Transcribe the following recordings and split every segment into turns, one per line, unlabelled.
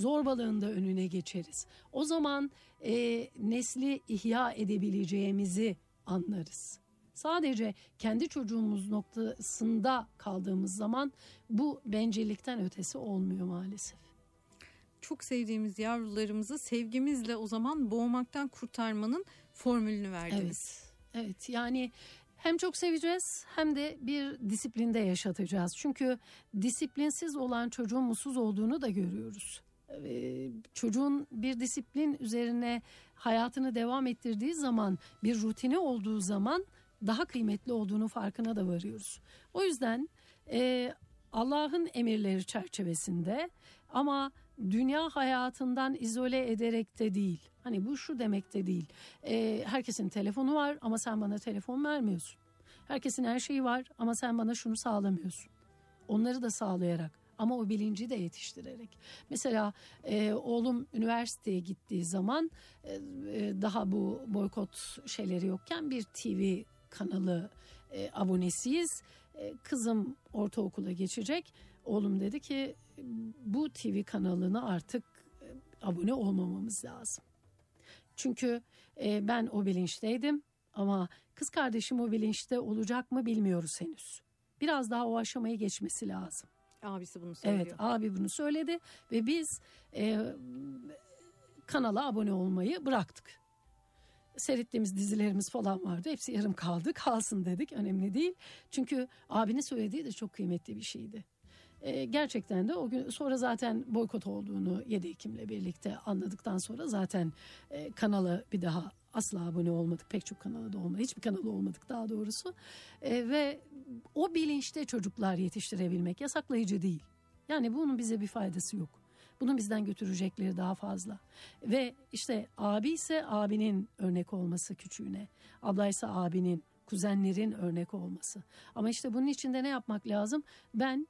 zorbalığın da önüne geçeriz. O zaman nesli ihya edebileceğimizi anlarız. Sadece kendi çocuğumuz noktasında kaldığımız zaman bu bencillikten ötesi olmuyor maalesef.
Çok sevdiğimiz yavrularımızı sevgimizle o zaman boğmaktan kurtarmanın formülünü verdiniz.
Evet, yani hem çok seveceğiz hem de bir disiplinde yaşatacağız. Çünkü disiplinsiz olan çocuğun mutsuz olduğunu da görüyoruz. Çocuğun bir disiplin üzerine hayatını devam ettirdiği zaman, bir rutini olduğu zaman daha kıymetli olduğunu farkına da varıyoruz. O yüzden Allah'ın emirleri çerçevesinde ama dünya hayatından izole ederek de değil. Hani bu şu demek de değil. Herkesin telefonu var ama sen bana telefon vermiyorsun. Herkesin her şeyi var ama sen bana şunu sağlamıyorsun. Onları da sağlayarak ama o bilinci de yetiştirerek. Mesela oğlum üniversiteye gittiği zaman daha bu boykot şeyleri yokken bir TV kanalı abonesiyiz. Kızım ortaokula geçecek. Oğlum dedi ki bu TV kanalına artık abone olmamamız lazım. Çünkü ben o bilinçteydim ama kız kardeşim o bilinçte olacak mı bilmiyoruz henüz. Biraz daha o aşamayı geçmesi lazım.
Abisi bunu söylüyor.
Evet, abi bunu söyledi ve biz kanala abone olmayı bıraktık. Seyrettiğimiz dizilerimiz falan vardı. Hepsi yarım kaldı. Kalsın dedik. Önemli değil. Çünkü abinin söylediği de çok kıymetli bir şeydi. Gerçekten de o gün sonra zaten boykot olduğunu 7 Ekim'le birlikte anladıktan sonra zaten kanala bir daha asla abone olmadık. Pek çok kanala da olmadı. Hiçbir kanala olmadık daha doğrusu. Ve o bilinçte çocuklar yetiştirebilmek yasaklayıcı değil. Yani bunun bize bir faydası yok. Bunun bizden götürecekleri daha fazla. Ve işte abi ise abinin örnek olması küçüğüne. Abla ise abinin, kuzenlerin örnek olması. Ama işte bunun için de ne yapmak lazım? Ben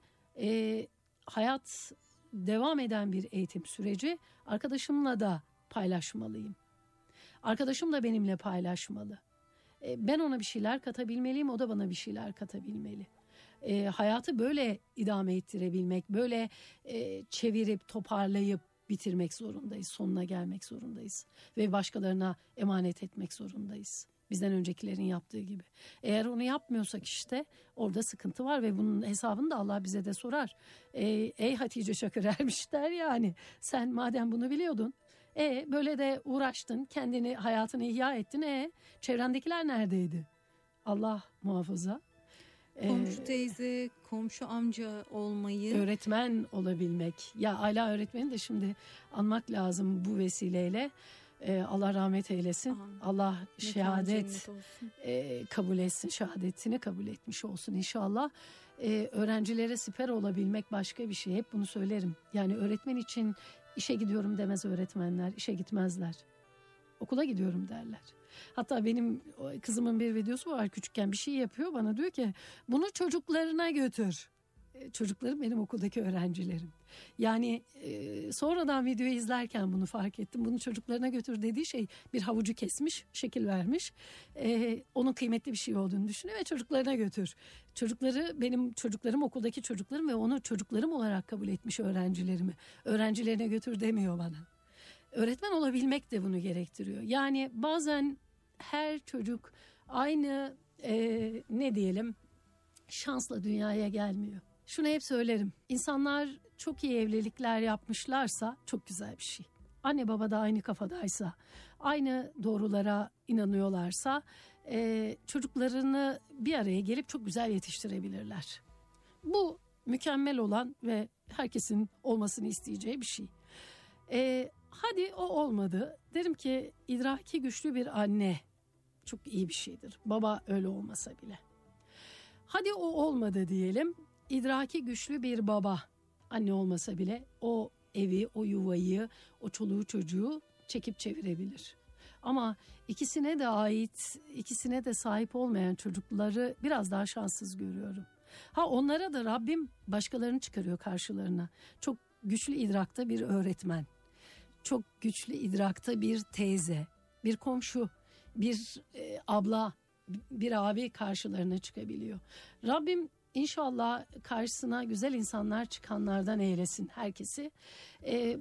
hayat devam eden bir eğitim süreci arkadaşımla da paylaşmalıyım. Arkadaşım da benimle paylaşmalı. Ben ona bir şeyler katabilmeliyim, o da bana bir şeyler katabilmeli. Hayatı böyle idame ettirebilmek, böyle çevirip toparlayıp bitirmek zorundayız. Sonuna gelmek zorundayız. Ve başkalarına emanet etmek zorundayız. Bizden öncekilerin yaptığı gibi. Eğer onu yapmıyorsak işte orada sıkıntı var ve bunun hesabını da Allah bize de sorar. Ey Hatice Çakır Ermiş der yani. Sen madem bunu biliyordun. Böyle de uğraştın, kendini, hayatını ihya ettin. Çevrendekiler neredeydi? Allah muhafaza.
Komşu teyze, komşu amca olmayı.
Öğretmen olabilmek. Ya Ayla öğretmeni de şimdi anmak lazım bu vesileyle. Allah rahmet eylesin. Aha, Allah şehadet kabul etsin. Şehadetini kabul etmiş olsun inşallah. Öğrencilere siper olabilmek başka bir şey. Hep bunu söylerim. Yani öğretmen için işe gidiyorum demez öğretmenler. İşe gitmezler. Okula gidiyorum derler. Hatta benim kızımın bir videosu var, küçükken bir şey yapıyor, bana diyor ki bunu çocuklarına götür. Çocuklarım benim okuldaki öğrencilerim. Yani sonradan videoyu izlerken bunu fark ettim. Bunu çocuklarına götür dediği şey bir havucu kesmiş, şekil vermiş. Onun kıymetli bir şey olduğunu düşünüyor ve çocuklarına götür. Çocukları benim çocuklarım, okuldaki çocuklarım ve onu çocuklarım olarak kabul etmiş öğrencilerimi. Öğrencilerine götür demiyor bana. Öğretmen olabilmek de bunu gerektiriyor. Yani bazen her çocuk aynı ne diyelim şansla dünyaya gelmiyor. Şunu hep söylerim. İnsanlar çok iyi evlilikler yapmışlarsa çok güzel bir şey. Anne baba da aynı kafadaysa, aynı doğrulara inanıyorlarsa çocuklarını bir araya gelip çok güzel yetiştirebilirler. Bu mükemmel olan ve herkesin olmasını isteyeceği bir şey. Hadi o olmadı. Derim ki idraki güçlü bir anne çok iyi bir şeydir. Baba öyle olmasa bile. Hadi o olmadı diyelim. İdraki güçlü bir baba, anne olmasa bile o evi, o yuvayı, o çoluğu çocuğu çekip çevirebilir. Ama ikisine de ait, ikisine de sahip olmayan çocukları biraz daha şanssız görüyorum. Onlara da Rabbim başkalarını çıkarıyor karşılarına. Çok güçlü idrakta bir öğretmen, çok güçlü idrakta bir teyze, bir komşu, bir abla, bir abi karşılarına çıkabiliyor. Rabbim İnşallah karşısına güzel insanlar çıkanlardan eylesin herkesi.